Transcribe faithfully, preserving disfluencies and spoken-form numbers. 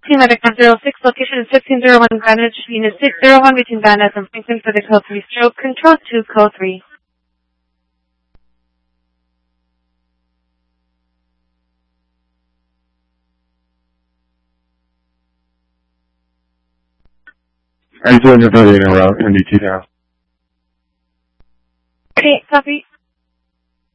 Team Medic one zero six, location is fifteen oh one Greenwich, Unit six oh one between Van Ness and Franklin for the code three stroke, control two, code three. I just wanted to know route N D T now. Okay, copy.